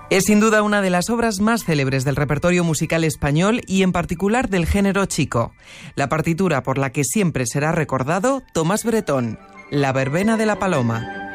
Es sin duda una de las obras más célebres del repertorio musical español y en particular del género chico. La partitura por la que siempre será recordado, Tomás Bretón, La verbena de la paloma.